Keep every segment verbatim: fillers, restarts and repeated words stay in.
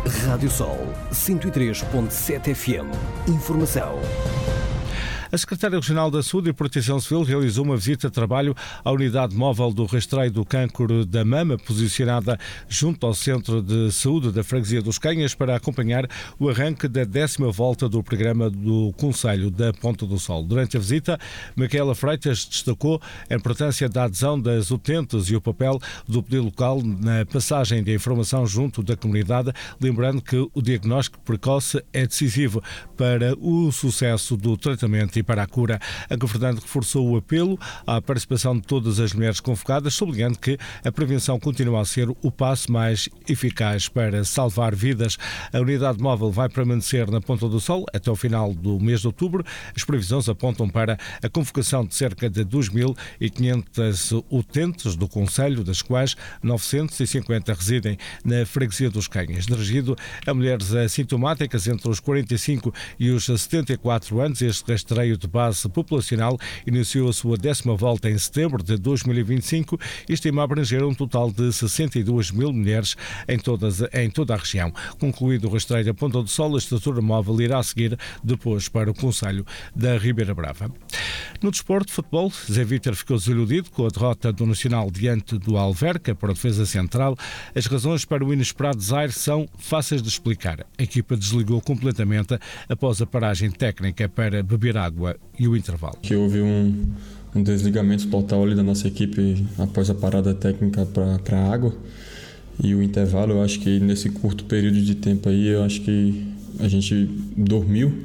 Rádio Sol cento e três ponto sete F M. Informação. A Secretária Regional da Saúde e Proteção Civil realizou uma visita de trabalho à unidade móvel do rastreio do cancro da mama, posicionada junto ao Centro de Saúde da Freguesia dos Canhas, para acompanhar o arranque da décima volta do programa do Conselho da Ponta do Sol. Durante a visita, Micaela Freitas destacou a importância da adesão das utentes e o papel do poder local na passagem de informação junto da comunidade, lembrando que o diagnóstico precoce é decisivo para o sucesso do tratamento e para a cura. A governante reforçou o apelo à participação de todas as mulheres convocadas, sublinhando que a prevenção continua a ser o passo mais eficaz para salvar vidas. A unidade móvel vai permanecer na Ponta do Sol até o final do mês de outubro. As previsões apontam para a convocação de cerca de dois mil e quinhentos utentes do Conselho, das quais novecentos e cinquenta residem na Freguesia dos Canhas, dirigido a mulheres assintomáticas entre os quarenta e cinco e os setenta e quatro anos. Este rastreio de base populacional iniciou a sua décima volta em setembro de dois mil e vinte e cinco e estima abranger um total de sessenta e duas mil mulheres em, todas, em toda a região. Concluído o rastreio da Ponta do Sol, a estrutura móvel irá seguir depois para o Conselho da Ribeira Brava. No desporto de futebol, Zé Vítor ficou desiludido com a derrota do Nacional diante do Alverca para a defesa central. As razões para o inesperado desaire são fáceis de explicar. A equipa desligou completamente após a paragem técnica para beber água e o intervalo. Que houve um, um desligamento total ali da nossa equipe após a parada técnica para a água e o intervalo. Eu acho que nesse curto período de tempo aí, eu acho que a gente dormiu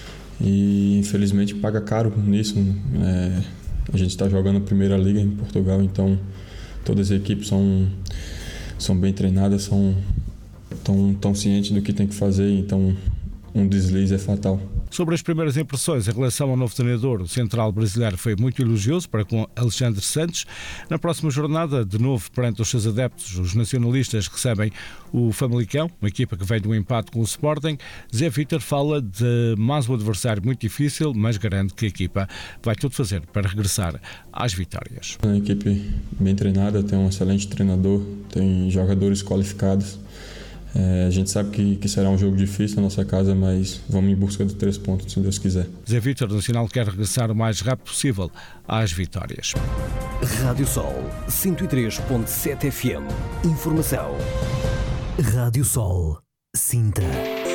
e infelizmente paga caro nisso. É, a gente está jogando a Primeira Liga em Portugal, então todas as equipes são, são bem treinadas, são tão, tão cientes do que tem que fazer, então um deslize é fatal. Sobre as primeiras impressões em relação ao novo treinador, o central brasileiro foi muito elogioso para com Alexandre Santos. Na próxima jornada, de novo perante os seus adeptos, os nacionalistas recebem o Famalicão, uma equipa que vem de um empate com o Sporting. Zé Vítor fala de mais um adversário muito difícil, mas garante que a equipa vai tudo fazer para regressar às vitórias. É uma equipe bem treinada, tem um excelente treinador, tem jogadores qualificados. É, a gente sabe que, que será um jogo difícil na nossa casa, mas vamos em busca de três pontos, se Deus quiser. Zé Vítor, o Nacional, quer regressar o mais rápido possível às vitórias. Rádio Sol cento e três ponto sete F M. Informação. Rádio Sol Sintra.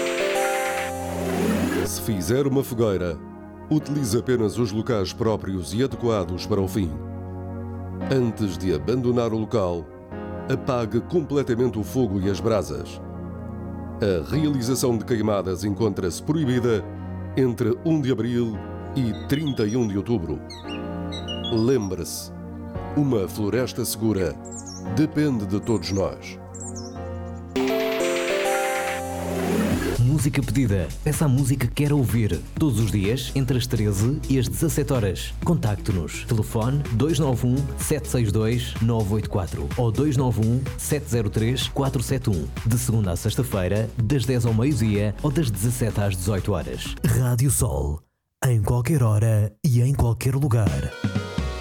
Se fizer uma fogueira, utilize apenas os locais próprios e adequados para o fim. Antes de abandonar o local, apague completamente o fogo e as brasas. A realização de queimadas encontra-se proibida entre um de abril e trinta e um de outubro. Lembre-se, uma floresta segura depende de todos nós. Música pedida. Peça a música que quer ouvir. Todos os dias, entre as treze e as dezassete horas. Contacte-nos. Telefone dois nove um, sete seis dois, nove oito quatro ou dois nove um, sete zero três, quatro sete um. De segunda a sexta-feira, das dez ao meio-dia ou das dezassete às dezoito horas. Rádio Sol. Em qualquer hora e em qualquer lugar.